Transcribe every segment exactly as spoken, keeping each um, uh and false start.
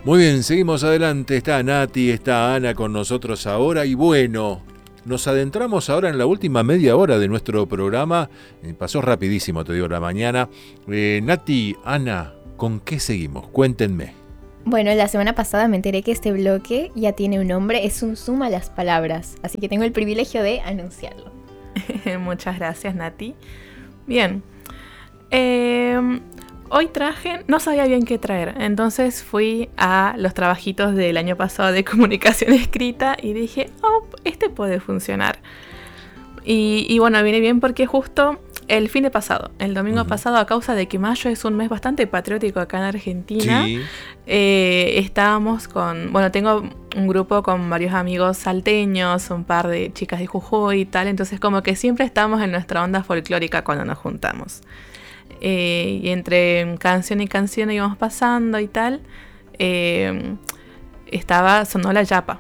Muy bien, seguimos adelante. Está Nati, está Ana con nosotros ahora y bueno, nos adentramos ahora en la última media hora de nuestro programa. Eh, pasó rapidísimo, te digo, la mañana. Eh, Nati, Ana, ¿con qué seguimos? Cuéntenme. Bueno, la semana pasada me enteré que este bloque ya tiene un nombre, es un suma las palabras, así que tengo el privilegio de anunciarlo. Muchas gracias, Nati. Bien, eh, hoy traje, no sabía bien qué traer, entonces fui a los trabajitos del año pasado de comunicación escrita y dije, oh, este puede funcionar. Y, y bueno, viene bien porque justo el fin de pasado, el domingo uh-huh. pasado, a causa de que mayo es un mes bastante patriótico acá en Argentina, sí. eh, estábamos con, bueno, tengo un grupo con varios amigos salteños, un par de chicas de Jujuy y tal, entonces como que siempre estamos en nuestra onda folclórica cuando nos juntamos. Eh, y entre canción y canción íbamos pasando y tal, eh, estaba, sonó la yapa.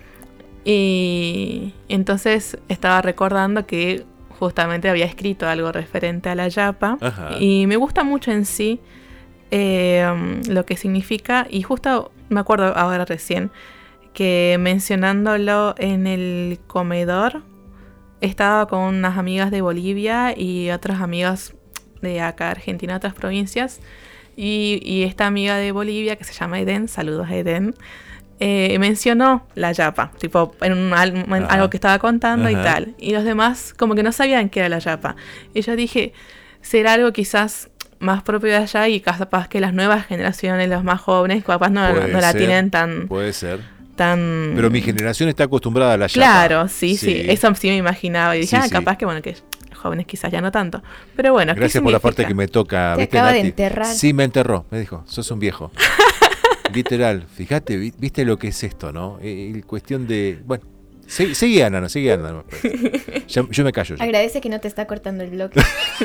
Y entonces estaba recordando que justamente había escrito algo referente a la yapa. Ajá. Y me gusta mucho en sí eh, lo que significa, y justo me acuerdo ahora recién que mencionándolo en el comedor estaba con unas amigas de Bolivia y otras amigas de acá Argentina, otras provincias, y, y esta amiga de Bolivia que se llama Eden, saludos a Eden, eh, mencionó la yapa, tipo en, un, en algo que estaba contando. Ajá. Y tal, y los demás como que no sabían qué era la yapa, y yo dije, será algo quizás más propio de allá y capaz que las nuevas generaciones, los más jóvenes, capaz no, no, no la tienen tan... Puede ser. Tan... Pero mi generación está acostumbrada a la yapa. Claro, sí, sí, sí, eso sí me imaginaba y dije, sí, ah, capaz sí. que bueno, que jóvenes quizás ya no tanto, pero bueno. Gracias por la parte que me toca. Te ¿viste, acaba Nati? de enterrar. Sí, me enterró, me dijo, sos un viejo. Literal, fíjate, viste lo que es esto, ¿no? Eh, cuestión de, bueno, seguí, seguí Ana, no, seguí Ana. Yo, yo me callo. Ya. Agradece que no te está cortando el bloque.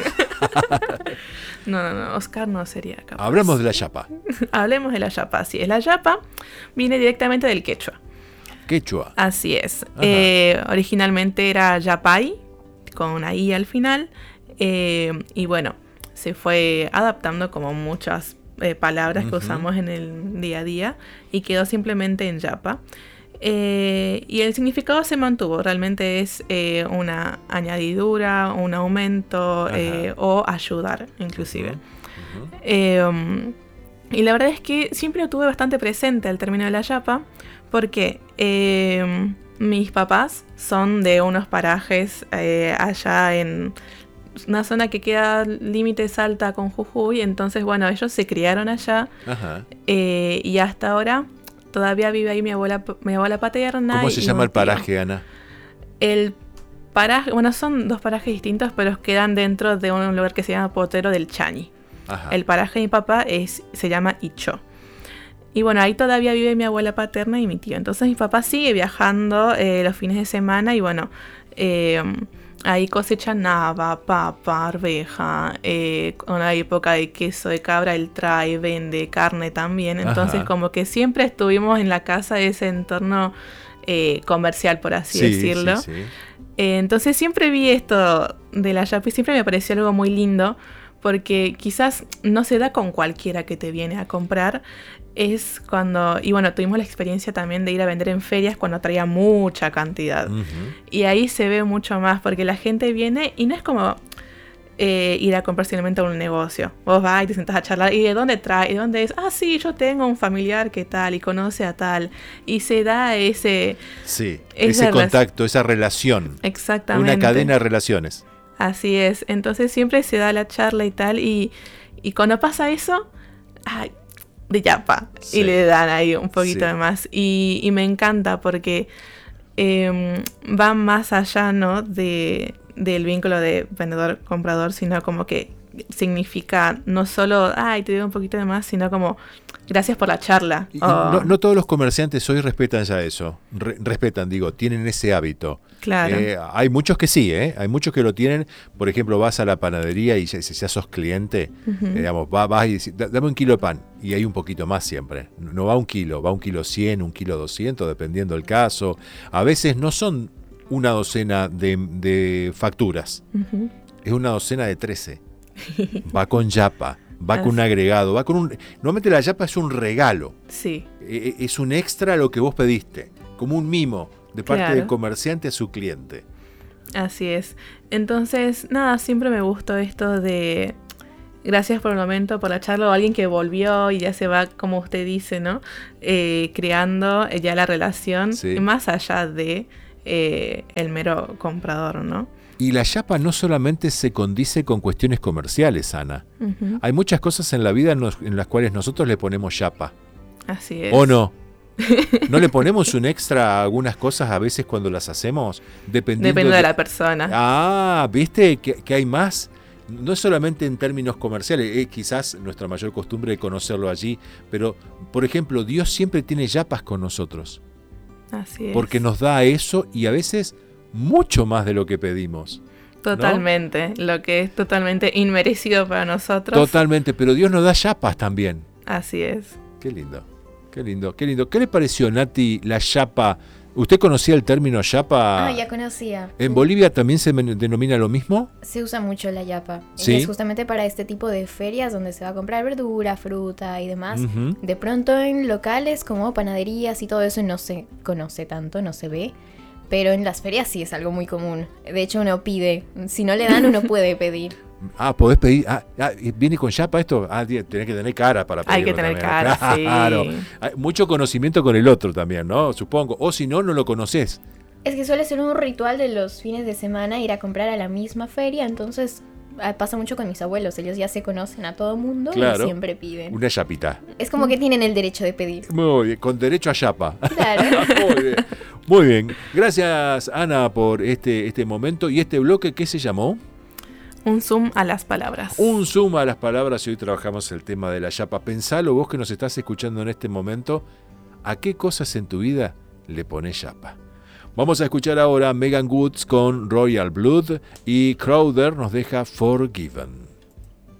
No, no, no, Oscar no sería capaz. Hablamos de la yapa. Hablemos de la yapa, así es. La yapa viene directamente del quechua. Quechua. Así es. Eh, originalmente era yapay, con una i al final, eh, y bueno, se fue adaptando como muchas eh, palabras uh-huh. que usamos en el día a día y quedó simplemente en yapa. Eh, y el significado se mantuvo, realmente es eh, una añadidura, un aumento eh, o ayudar inclusive. Uh-huh. Uh-huh. Eh, um, y la verdad es que siempre lo tuve bastante presente al término de la yapa, porque eh, mis papás son de unos parajes eh, allá en una zona que queda límite Salta con Jujuy, entonces bueno, ellos se criaron allá. Ajá. Eh, y hasta ahora todavía vive ahí mi abuela, mi abuela paterna. ¿Cómo se llama el paraje, Ana? El paraje, bueno, son dos parajes distintos, pero quedan dentro de un lugar que se llama Potero del Chañi. Ajá. El paraje de mi papá es, se llama Icho. Y bueno, ahí todavía vive mi abuela paterna y mi tío. Entonces mi papá sigue viajando eh, los fines de semana y bueno, eh, ahí cosechan nava, papa, arveja, eh, una época de queso de cabra, él trae, vende carne también. Entonces Ajá. como que siempre estuvimos en la casa de ese entorno eh, comercial, por así sí, decirlo. Sí, sí. Eh, entonces siempre vi esto de la yapa y siempre me pareció algo muy lindo, porque quizás no se da con cualquiera que te viene a comprar. Es cuando, y bueno, tuvimos la experiencia también de ir a vender en ferias cuando traía mucha cantidad. Uh-huh. Y ahí se ve mucho más, porque la gente viene y no es como eh, ir a comprar simplemente a un negocio. Vos vas y te sentás a charlar, ¿y de dónde trae? ¿Y dónde es? Ah, sí, yo tengo un familiar que tal, y conoce a tal. Y se da ese... Sí, ese contacto, esa relación. Exactamente. Una cadena de relaciones. Así es, entonces siempre se da la charla y tal, y, y cuando pasa eso, ay, de yapa, sí. Y le dan ahí un poquito sí. de más, y, y me encanta porque eh, va más allá, ¿no? de, del vínculo de vendedor-comprador, sino como que significa no solo, ay, te doy un poquito de más, sino como, gracias por la charla. Y, oh. no, no todos los comerciantes hoy respetan ya eso, Re, respetan, digo, tienen ese hábito. Claro. Eh, hay muchos que sí, ¿eh? Hay muchos que lo tienen. Por ejemplo, vas a la panadería y si ya sos cliente, uh-huh. eh, digamos, vas, vas y dices, dame un kilo de pan, y hay un poquito más siempre. No va un kilo, va un kilo cien, un kilo doscientos, dependiendo del caso. A veces no son una docena de, de facturas, uh-huh. es una docena de trece. Va con yapa. va Así. con un agregado, va con un... Normalmente la yapa es un regalo. Sí. Es un extra a lo que vos pediste, como un mimo de parte claro. del comerciante a su cliente. Así es. Entonces, nada, siempre me gustó esto de... Gracias por el momento, por la charla, o alguien que volvió y ya se va, como usted dice, ¿no? Eh, creando ya la relación, sí. más allá de eh, el mero comprador, ¿no? Y la yapa no solamente se condice con cuestiones comerciales, Ana. Uh-huh. Hay muchas cosas en la vida en, los, en las cuales nosotros le ponemos yapa. Así es. ¿O no? ¿No le ponemos un extra a algunas cosas a veces cuando las hacemos? Dependiendo Depende de, de la persona. Ah, ¿viste que, que hay más? No es solamente en términos comerciales, es quizás nuestra mayor costumbre de conocerlo allí, pero, por ejemplo, Dios siempre tiene yapas con nosotros. Así es. Porque nos da eso y a veces mucho más de lo que pedimos. Totalmente, ¿no? Lo que es totalmente inmerecido para nosotros. Totalmente, pero Dios nos da yapas también. Así es. Qué lindo, qué lindo, qué lindo. ¿Qué le pareció, Nati, la yapa? ¿Usted conocía el término yapa? Ah, ya conocía. ¿En Bolivia también se denomina lo mismo? Se usa mucho la yapa. ¿Sí? Y es justamente para este tipo de ferias donde se va a comprar verdura, fruta y demás. Uh-huh. De pronto en locales como panaderías y todo eso no se conoce tanto, no se ve. Pero en las ferias sí es algo muy común. De hecho uno pide. Si no le dan uno puede pedir. Ah, podés pedir. Ah, ah, ¿viene con yapa esto? Ah, tenés que tener cara para pedirlo. Hay que tener también. cara, Claro. Sí. Hay mucho conocimiento con el otro también, ¿no? Supongo. O si no, no lo conoces. Es que suele ser un ritual de los fines de semana ir a comprar a la misma feria, entonces pasa mucho con mis abuelos. Ellos ya se conocen a todo mundo claro. y siempre piden. Una yapita. Es como que tienen el derecho de pedir. Muy bien, con derecho a yapa. Claro. Muy bien. Muy bien. Gracias, Ana, por este, este momento y este bloque. ¿Qué se llamó? Un zoom a las palabras. Un zoom a las palabras y hoy trabajamos el tema de la yapa. Pensalo vos que nos estás escuchando en este momento, ¿a qué cosas en tu vida le pones yapa? Vamos a escuchar ahora Megan Woods con Royal Blood y Crowder nos deja Forgiven.